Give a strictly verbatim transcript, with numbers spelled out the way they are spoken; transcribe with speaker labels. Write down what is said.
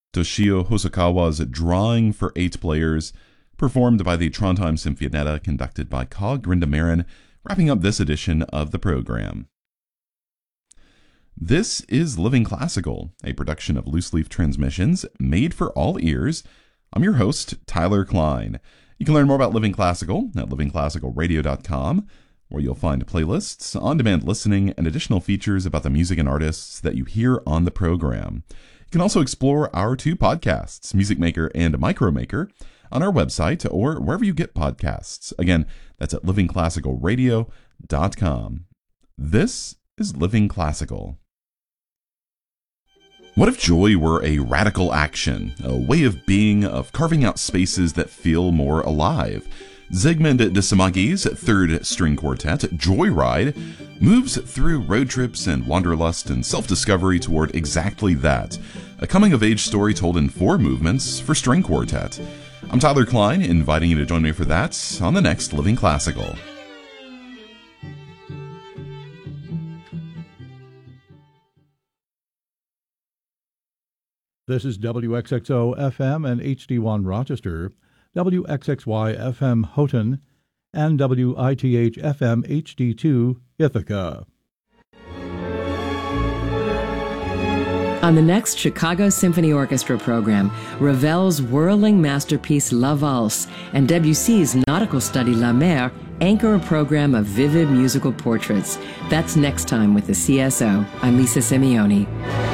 Speaker 1: Toshio Hosokawa's Drawing for Eight Players, performed by the Trondheim Symphonietta, conducted by Kåre Grindemarin, wrapping up this edition of the program. This is Living Classical, a production of Loose Leaf Transmissions, made for all ears. I'm your host, Tyler Klein. You can learn more about Living Classical at living classical radio dot com, where you'll find playlists, on-demand listening, and additional features about the music and artists that you hear on the program. You can also explore our two podcasts, Music Maker and Micromaker, on our website or wherever you get podcasts. Again, that's at living classical radio dot com. This is Living Classical. What if joy were a radical action, a way of being, of carving out spaces that feel more alive? Zygmunt de Samagi's third string quartet, Joyride, moves through road trips and wanderlust and self-discovery toward exactly that, a coming-of-age story told in four movements for string quartet. I'm Tyler Klein, inviting you to join me for that on the next Living Classical.
Speaker 2: This is W X X O F M and H D one Rochester, W X X Y F M Houghton, and W I T H F M H D two Ithaca.
Speaker 3: On the next Chicago Symphony Orchestra program, Ravel's whirling masterpiece La Valse and Debussy's nautical study La Mer anchor a program of vivid musical portraits. That's next time with the C S O. I'm Lisa Simeoni.